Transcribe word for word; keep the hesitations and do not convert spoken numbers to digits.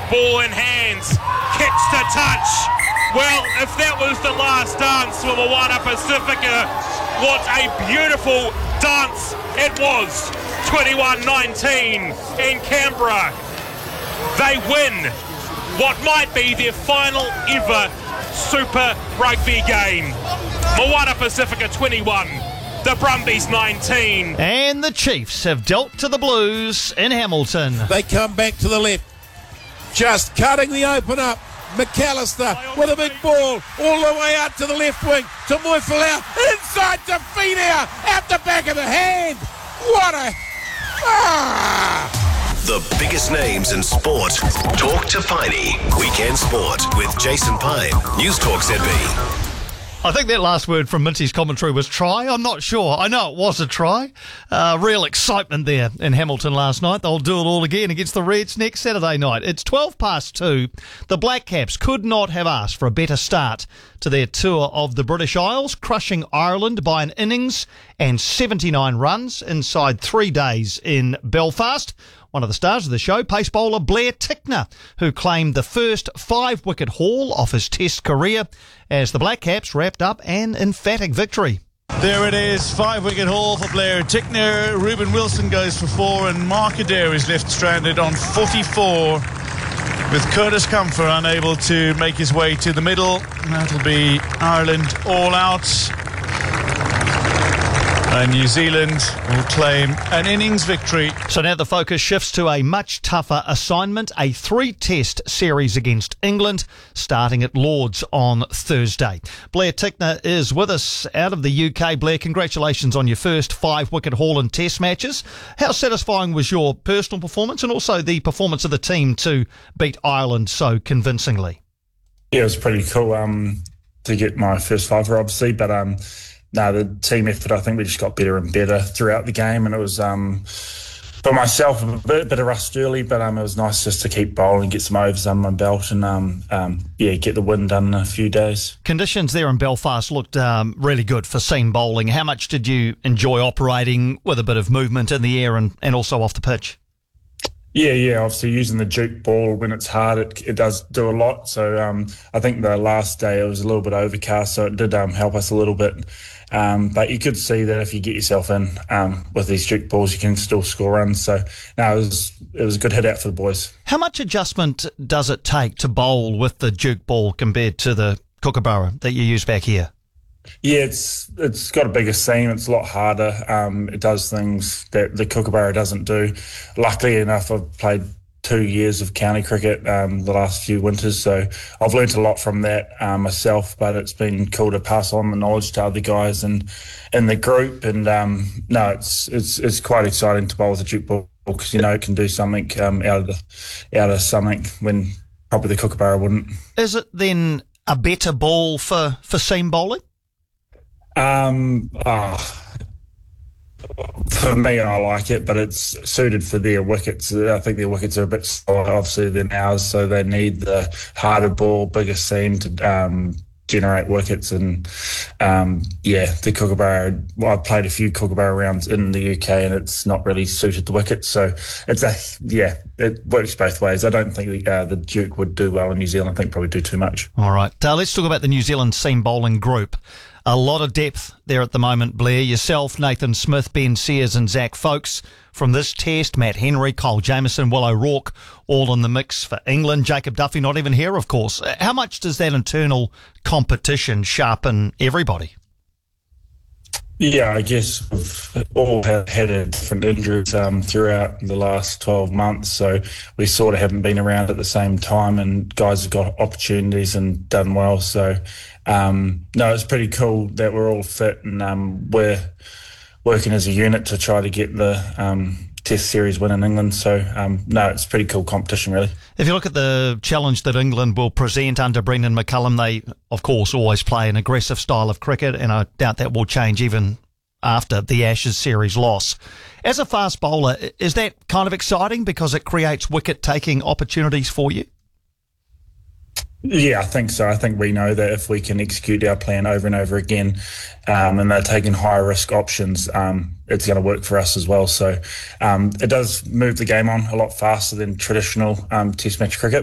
ball in hands, kicks to touch. Well, if that was the last dance for Moana Pacifica, what a beautiful dance it was. twenty-one nineteen in Canberra. They win what might be their final ever Super Rugby game. Moana Pacifica twenty-one, the Brumbies nineteen. And the Chiefs have dealt to the Blues in Hamilton. They come back to the left, just cutting the open up. McAllister with a big ball all the way out to the left wing to Moifalau, inside to Finau, out the back of the hand. What a... Ah! The biggest names in sport. Talk to Piney. Weekend Sport with Jason Pine. News Talk Z B. I think that last word from Minty's commentary was try. I'm not sure. I know it was a try. Uh, real excitement there in Hamilton last night. They'll do it all again against the Reds next Saturday night. It's twelve past two. The Black Caps could not have asked for a better start to their tour of the British Isles, crushing Ireland by an innings and seventy-nine runs inside three days in Belfast. One of the stars of the show, pace bowler Blair Tickner, who claimed the first five-wicket haul of his Test career as the Black Caps wrapped up an emphatic victory. There it is, five-wicket haul for Blair Tickner. Ruben Wilson goes for four and Mark Adair is left stranded on forty-four, with Curtis Comfer unable to make his way to the middle. That'll be Ireland all out. And New Zealand will claim an innings victory. So now the focus shifts to a much tougher assignment, a three-test series against England, starting at Lord's on Thursday. Blair Tickner is with us out of the U K. Blair, congratulations on your first five-wicket haul in test matches. How satisfying was your personal performance and also the performance of the team to beat Ireland so convincingly? Yeah, it was pretty cool um, to get my first fiver, obviously, but... um. No, the team effort, I think we just got better and better throughout the game, and it was, um, for myself, a bit, bit of rust early, but um, it was nice just to keep bowling, get some overs under my belt, and um, um, yeah, get the win done in a few days. Conditions there in Belfast looked um, really good for seam bowling. How much did you enjoy operating with a bit of movement in the air and, and also off the pitch? Yeah, yeah, obviously using the Duke ball when it's hard, it, it does do a lot. So um, I think the last day it was a little bit overcast, so it did um, help us a little bit. Um, but you could see that if you get yourself in um, with these Duke balls, you can still score runs. So no, it was it was a good hit out for the boys. How much adjustment does it take to bowl with the Duke ball compared to the Kookaburra that you use back here? Yeah, it's it's got a bigger seam. It's a lot harder. Um, it does things that the Kookaburra doesn't do. Luckily enough, I've played two years of county cricket um, the last few winters, so I've learnt a lot from that um, myself. But it's been cool to pass on the knowledge to other guys and in the group. And um, no, it's it's it's quite exciting to bowl with a Duke ball because you know it can do something um, out of the out of something when probably the Kookaburra wouldn't. Is it then a better ball for for seam bowling? Um, oh, for me, I like it, but it's suited for their wickets. I think their wickets are a bit slower, obviously, than ours, so they need the harder ball, bigger seam to um, generate wickets. And um, yeah, the Kookaburra, well, I've played a few Kookaburra rounds in the U K, and it's not really suited the wickets. So it's a yeah, it works both ways. I don't think uh, the Duke would do well in New Zealand. I think probably do too much. All right, uh, let's talk about the New Zealand seam bowling group. A lot of depth there at the moment, Blair. Yourself, Nathan Smith, Ben Sears and Zach Folkes from this test. Matt Henry, Kyle Jamieson, Will O'Rourke, all in the mix for England. Jacob Duffy not even here, of course. How much does that internal competition sharpen everybody? Yeah, I guess we've all had, had different injuries um, throughout the last twelve months, so we sort of haven't been around at the same time, and guys have got opportunities and done well. So, um, no, it's pretty cool that we're all fit and um, we're working as a unit to try to get the um, Test series win in England. So, um, no, it's pretty cool competition, really. If you look at the challenge that England will present under Brendan McCullum, they, of course, always play an aggressive style of cricket, and I doubt that will change even after the Ashes series loss. As a fast bowler, is that kind of exciting because it creates wicket-taking opportunities for you? Yeah, I think so. I think we know that if we can execute our plan over and over again, um, and they're taking higher risk options, um, it's going to work for us as well. So um, it does move the game on a lot faster than traditional um, Test match cricket.